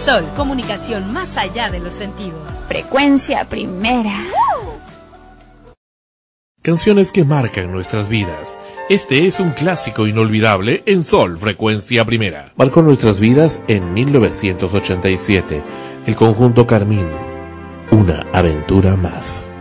Sol, comunicación más allá de los sentidos. Frecuencia Primera. Canciones que marcan nuestras vidas. Este es un clásico inolvidable en Sol, Frecuencia Primera. Marcó nuestras vidas en 1987. El conjunto Carmín, una aventura más.